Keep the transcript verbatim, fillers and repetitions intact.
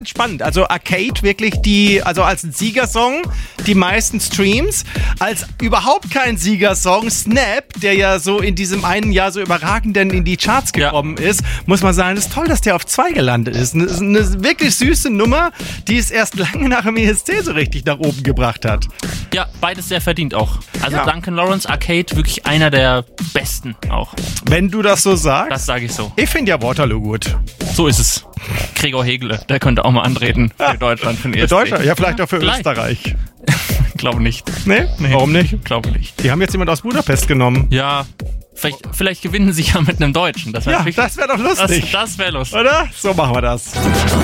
Spannend, also Arcade wirklich die, also als Siegersong die meisten Streams, als überhaupt kein Siegersong Snap, der ja so in diesem einen Jahr so überragend denn in die Charts gekommen ja. ist, muss man sagen, es ist toll, dass der auf zwei gelandet ist. Eine, eine wirklich süße Nummer, die es erst lange nach dem E S C so richtig nach oben gebracht hat. Ja, beides sehr verdient auch. Also ja. Duncan Lawrence, Arcade, wirklich einer der besten auch. Wenn du das so sagst. Das sage ich so. Ich finde ja Waterloo gut. So ist es. Gregor Hegele, der könnte auch mal antreten für ja. Deutschland, für den E S C. Für Deutschland? Ja, vielleicht ja, auch für vielleicht. Österreich. Glaube nicht. Nee? nee? Warum nicht? Glaube nicht. Die haben jetzt jemand aus Budapest genommen. Ja, vielleicht, vielleicht gewinnen sie ja mit einem Deutschen. Das wär ja, das wäre doch lustig. Das, das wäre lustig. Oder? So machen wir das.